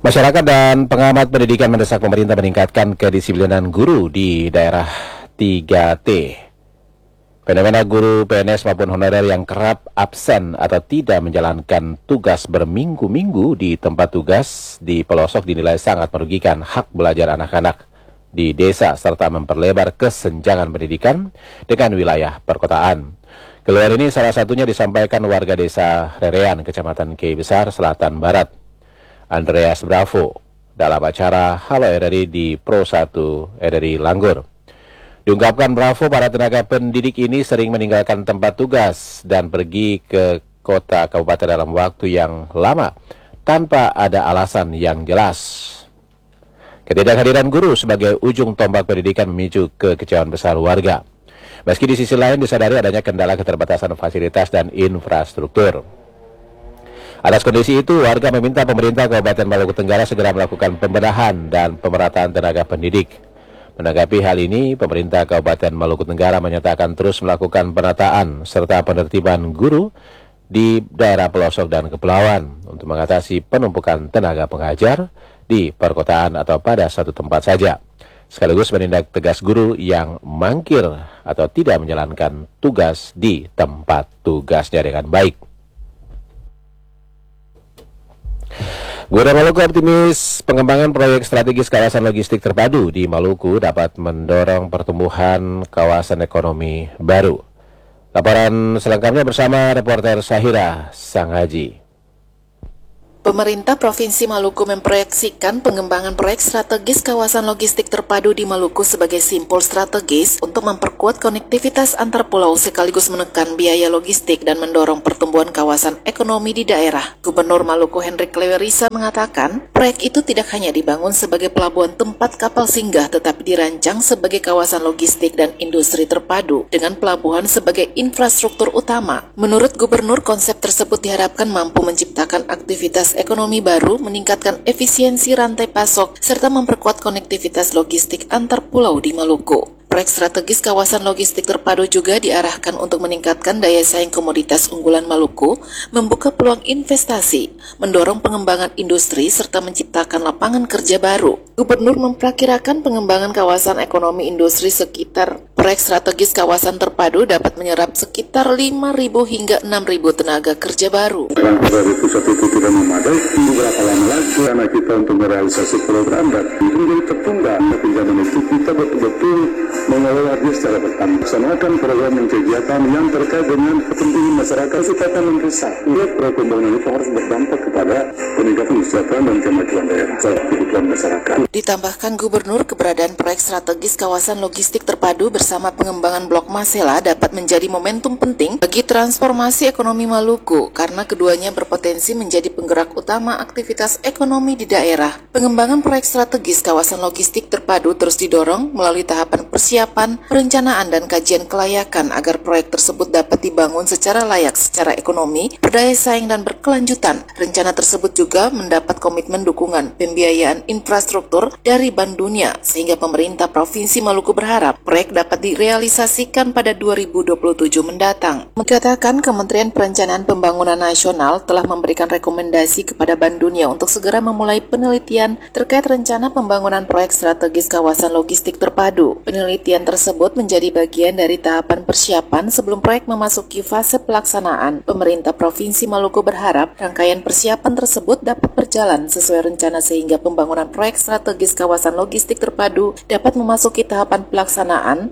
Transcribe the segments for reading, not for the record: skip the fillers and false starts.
Masyarakat dan pengamat pendidikan mendesak pemerintah meningkatkan kedisiplinan guru di daerah 3T. Fenomena guru PNS maupun honorer yang kerap absen atau tidak menjalankan tugas berminggu-minggu di tempat tugas di pelosok dinilai sangat merugikan hak belajar anak-anak di desa serta memperlebar kesenjangan pendidikan dengan wilayah perkotaan. Keluhan ini salah satunya disampaikan warga desa Rerean, Kecamatan Kei Besar, Selatan Barat, Andreas Bravo, dalam acara Halo RRI di Pro 1 RRI Langgur. Diungkapkan Bravo, para tenaga pendidik ini sering meninggalkan tempat tugas dan pergi ke kota kabupaten dalam waktu yang lama tanpa ada alasan yang jelas. Ketidakhadiran guru sebagai ujung tombak pendidikan memicu kekecewaan besar warga. Meski di sisi lain disadari adanya kendala keterbatasan fasilitas dan infrastruktur. Atas kondisi itu, warga meminta pemerintah Kabupaten Maluku Tenggara segera melakukan pembenahan dan pemerataan tenaga pendidik. Menanggapi hal ini, pemerintah Kabupaten Maluku Tenggara menyatakan terus melakukan penataan serta penertiban guru di daerah pelosok dan kepulauan untuk mengatasi penumpukan tenaga pengajar di perkotaan atau pada satu tempat saja, sekaligus menindak tegas guru yang mangkir atau tidak menjalankan tugas di tempat tugasnya dengan baik. Gubernur Maluku optimis pengembangan proyek strategis kawasan logistik terpadu di Maluku dapat mendorong pertumbuhan kawasan ekonomi baru. Laporan selengkapnya bersama reporter Sahira Sanghaji. Pemerintah Provinsi Maluku memproyeksikan pengembangan proyek strategis kawasan logistik terpadu di Maluku sebagai simpul strategis untuk memperkuat konektivitas antar pulau sekaligus menekan biaya logistik dan mendorong pertumbuhan kawasan ekonomi di daerah. Gubernur Maluku Hendrik Lewerisa mengatakan, proyek itu tidak hanya dibangun sebagai pelabuhan tempat kapal singgah tetapi dirancang sebagai kawasan logistik dan industri terpadu dengan pelabuhan sebagai infrastruktur utama. Menurut Gubernur, konsep tersebut diharapkan mampu menciptakan aktivitas ekonomi baru, meningkatkan efisiensi rantai pasok, serta memperkuat konektivitas logistik antar pulau di Maluku. Proyek strategis kawasan logistik terpadu juga diarahkan untuk meningkatkan daya saing komoditas unggulan Maluku, membuka peluang investasi, mendorong pengembangan industri, serta menciptakan lapangan kerja baru. Gubernur memperkirakan pengembangan kawasan ekonomi industri sekitar proyek strategis kawasan terpadu dapat menyerap sekitar 5.000 hingga 6.000 tenaga kerja baru. Dari pusat itu tidak memadai, berapa lama lagi karena kita untuk merealisasi program dan itu menjadi tertunda. Pinjaman itu kita betul-betul mengelola dia secara bertanggung. Laksanakan program dan kegiatan yang terkait dengan kepentingan masyarakat supaya mendesak. Lihat proyek pembangunan itu harus berdampak kepada peningkatan kesejahteraan dan kemajuan daerah serta kebutuhan masyarakat. Ditambahkan Gubernur, keberadaan proyek strategis kawasan logistik terpadu bersama pengembangan Blok Masela dapat menjadi momentum penting bagi transformasi ekonomi Maluku karena keduanya berpotensi menjadi penggerak utama aktivitas ekonomi di daerah. Pengembangan proyek strategis kawasan logistik terpadu terus didorong melalui tahapan persiapan, perencanaan, dan kajian kelayakan agar proyek tersebut dapat dibangun secara layak secara ekonomi, berdaya saing, dan berkelanjutan. Rencana tersebut juga mendapat komitmen dukungan pembiayaan infrastruktur dari Bank Dunia, sehingga pemerintah Provinsi Maluku berharap proyek dapat direalisasikan pada 2027 mendatang. Mengatakan Kementerian Perencanaan Pembangunan Nasional telah memberikan rekomendasi kepada Bank Dunia untuk segera memulai penelitian terkait rencana pembangunan proyek strategis kawasan logistik terpadu. Penelitian tersebut menjadi bagian dari tahapan persiapan sebelum proyek memasuki fase pelaksanaan. Pemerintah Provinsi Maluku berharap rangkaian persiapan tersebut dapat berjalan sesuai rencana sehingga pembangunan proyek strategis kawasan logistik terpadu dapat memasuki tahapan pelaksanaan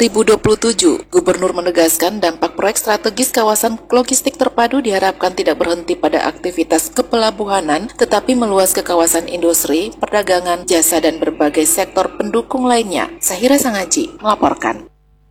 2027. Gubernur menegaskan dampak proyek strategis kawasan logistik terpadu diharapkan tidak berhenti pada aktivitas kepelabuhanan tetapi meluas ke kawasan industri, perdagangan, jasa, dan berbagai sektor pendukung lainnya. Sahira Sanghaji melaporkan.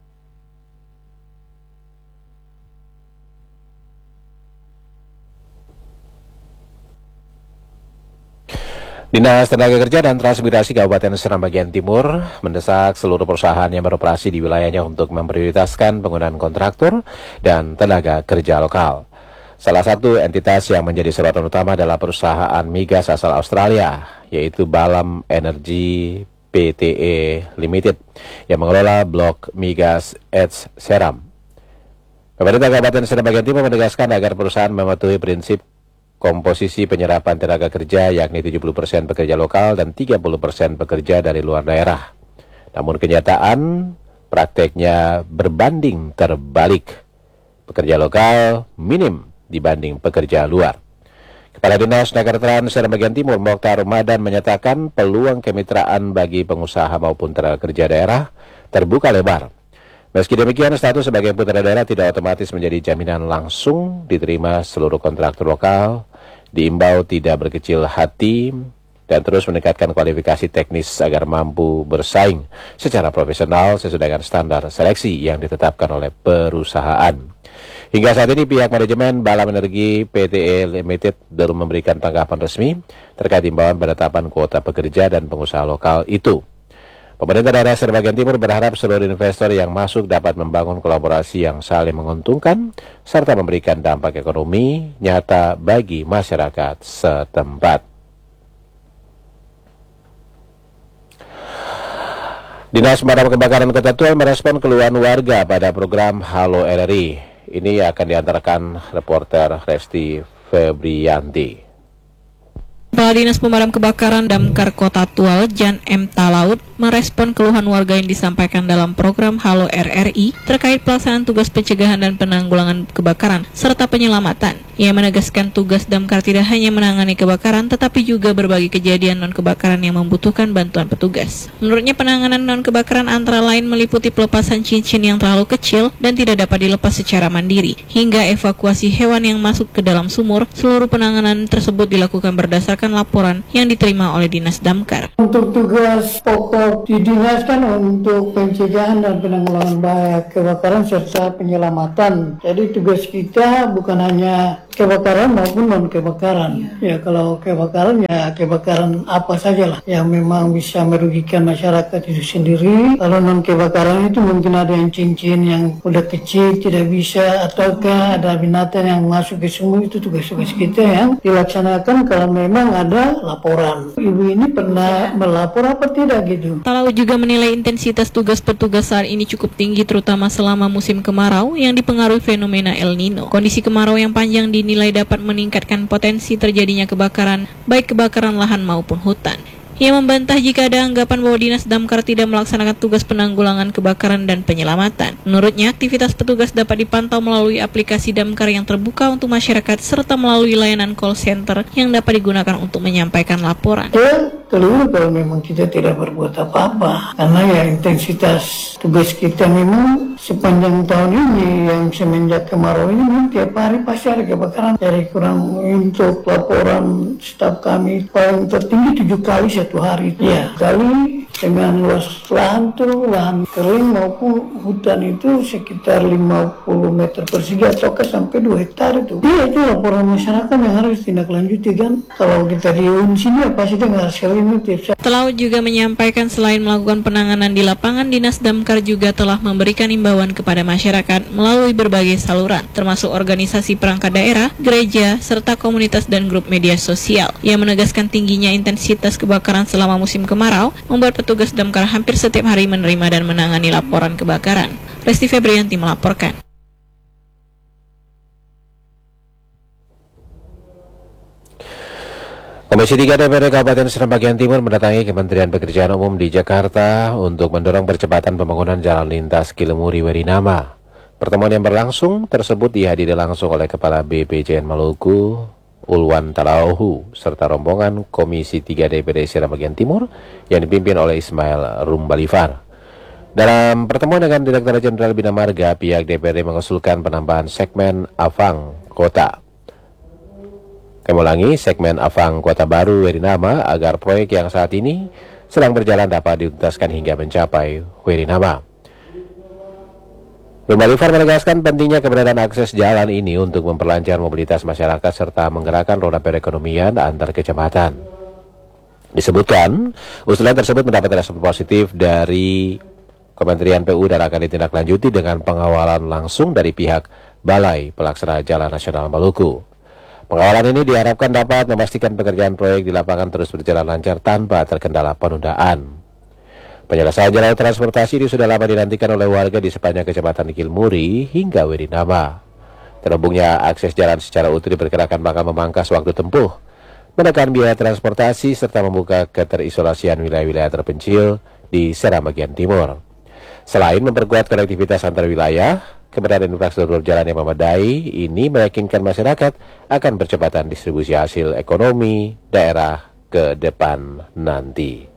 Dinas Tenaga Kerja dan Transmigrasi Kabupaten Seram bagian Timur mendesak seluruh perusahaan yang beroperasi di wilayahnya untuk memprioritaskan penggunaan kontraktor dan tenaga kerja lokal. Salah satu entitas yang menjadi sorotan utama adalah perusahaan migas asal Australia, yaitu Balam Energy PTE Limited, yang mengelola blok migas Edge Seram. Pemerintah Kabupaten Seram bagian Timur menegaskan agar perusahaan mematuhi prinsip komposisi penyerapan tenaga kerja yakni 70% pekerja lokal dan 30% pekerja dari luar daerah. Namun kenyataan prakteknya berbanding terbalik. Pekerja lokal minim dibanding pekerja luar. Kepala Dinas Nagartrans Seram Bagian Timur Mokhtar Ramadan menyatakan peluang kemitraan bagi pengusaha maupun tenaga kerja daerah terbuka lebar. Meski demikian, status sebagai putra daerah tidak otomatis menjadi jaminan langsung diterima seluruh kontraktor lokal. Diimbau tidak berkecil hati dan terus meningkatkan kualifikasi teknis agar mampu bersaing secara profesional sesuai dengan standar seleksi yang ditetapkan oleh perusahaan. Hingga saat ini pihak manajemen Balam Energi PTE Limited belum memberikan tanggapan resmi terkait imbauan penetapan kuota pekerja dan pengusaha lokal itu. Pemerintah daerah Seram Bagian Timur berharap seluruh investor yang masuk dapat membangun kolaborasi yang saling menguntungkan serta memberikan dampak ekonomi nyata bagi masyarakat setempat. Dinas Pemadam Kebakaran Kota Tual merespon keluhan warga pada program Halo RRI. Ini akan diantarkan reporter Resti Febrianti. Kepala Dinas Pemadam Kebakaran Damkar Kota Tual, Jan M. Talaut, merespon keluhan warga yang disampaikan dalam program Halo RRI terkait pelaksanaan tugas pencegahan dan penanggulangan kebakaran serta penyelamatan. Ia menegaskan tugas Damkar tidak hanya menangani kebakaran, tetapi juga berbagai kejadian non-kebakaran yang membutuhkan bantuan petugas. Menurutnya, penanganan non-kebakaran antara lain meliputi pelepasan cincin yang terlalu kecil dan tidak dapat dilepas secara mandiri, hingga evakuasi hewan yang masuk ke dalam sumur. Seluruh penanganan tersebut dilakukan berdasarkan laporan yang diterima oleh Dinas Damkar. Untuk tugas pokok didinaskan untuk pencegahan dan penanggulangan bahaya kebakaran serta penyelamatan. Jadi tugas kita bukan hanya kebakaran maupun non kebakaran. Ya kalau kebakaran ya kebakaran apa saja lah yang memang bisa merugikan masyarakat itu sendiri. Kalau non kebakaran itu mungkin ada yang cincin yang udah kecil tidak bisa, ataukah ada binatang yang masuk ke sumur. Itu tugas-tugas kita yang dilaksanakan kalau memang ada laporan. Ibu ini pernah melapor apa tidak gitu. Talaut juga menilai intensitas tugas petugas saat ini cukup tinggi, terutama selama musim kemarau yang dipengaruhi fenomena El Nino. Kondisi kemarau yang panjang dinilai dapat meningkatkan potensi terjadinya kebakaran, baik kebakaran lahan maupun hutan. Ia membantah jika ada anggapan bahwa Dinas Damkar tidak melaksanakan tugas penanggulangan kebakaran dan penyelamatan. Menurutnya, aktivitas petugas dapat dipantau melalui aplikasi Damkar yang terbuka untuk masyarakat serta melalui layanan call center yang dapat digunakan untuk menyampaikan laporan. Keliru kalau memang kita tidak berbuat apa-apa, karena ya intensitas tugas kita memang sepanjang tahun ini yang semenjak kemarau ini memang tiap hari pasti ada kebakaran. Dari kurang untuk laporan staf kami paling tertinggi 7 kali satu hari. Ya, kali dengan luas lahan tuh, lahan kering maupun hutan itu sekitar 50 meter persegi atau sampai 2 hektar itu. Iya, itu laporan masyarakat yang harus ditindaklanjuti kan. Kalau kita diun sini pasti dengar hasil ini tiap. Talaut juga menyampaikan selain melakukan penanganan di lapangan, Dinas Damkar juga telah memberikan imbauan kepada masyarakat melalui berbagai saluran, termasuk organisasi perangkat daerah, gereja, serta komunitas dan grup media sosial. Ia menegaskan tingginya intensitas kebakaran selama musim kemarau membuat petugas Damkar hampir setiap hari menerima dan menangani laporan kebakaran. Resti Febrianti melaporkan. Komisi 3 DPRD Kabupaten Seram Bagian Timur mendatangi Kementerian Pekerjaan Umum di Jakarta untuk mendorong percepatan pembangunan jalan lintas Kilemuri Werinama. Pertemuan yang berlangsung tersebut dihadiri langsung oleh Kepala BPJN Maluku, Ulwan Talauhu, serta rombongan Komisi 3 DPRD Seram Bagian Timur yang dipimpin oleh Ismail Rumbalifar. Dalam pertemuan dengan Direktur Jenderal Bina Marga, pihak DPRD mengusulkan penambahan segmen Avang Kota. Kami ulangi, segmen Avang Kota Baru Werinama agar proyek yang saat ini sedang berjalan dapat dituntaskan hingga mencapai Werinama. Rumbalifar menegaskan pentingnya keberadaan akses jalan ini untuk memperlancar mobilitas masyarakat serta menggerakkan roda perekonomian antar kecamatan. Disebutkan, usulan tersebut mendapat respon positif dari Kementerian PU dan akan ditindaklanjuti dengan pengawalan langsung dari pihak Balai Pelaksana Jalan Nasional Maluku. Pengawalan ini diharapkan dapat memastikan pekerjaan proyek di lapangan terus berjalan lancar tanpa terkendala penundaan. Penyelesaian jalan transportasi ini sudah lama dinantikan oleh warga di sepanjang Kecamatan Kilmuri hingga Werinama. Terhubungnya akses jalan secara utuh diperkirakan bakal memangkas waktu tempuh, menekan biaya transportasi, serta membuka keterisolasian wilayah-wilayah terpencil di Seram bagian timur. Selain memperkuat konektivitas antar wilayah, keberadaan infrastruktur jalan yang memadai ini meyakinkan masyarakat akan percepatan distribusi hasil ekonomi daerah ke depan nanti.